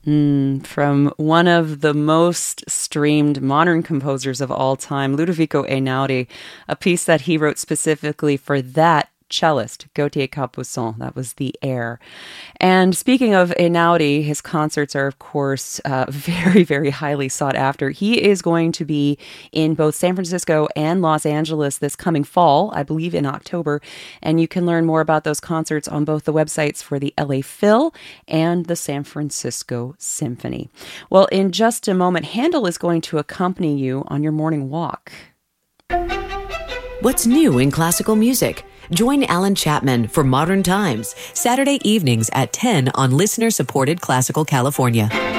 From one of the most streamed modern composers of all time, Ludovico Einaudi, a piece that he wrote specifically for that cellist, Gauthier Capuçon. That was The Air. And speaking of Einaudi, his concerts are, of course, very, very highly sought after. He is going to be in both San Francisco and Los Angeles this coming fall, I believe in October. And you can learn more about those concerts on both the websites for the LA Phil and the San Francisco Symphony. Well, in just a moment, Handel is going to accompany you on your morning walk. What's new in classical music? Join Alan Chapman for Modern Times, Saturday evenings at 10 on listener-supported Classical California.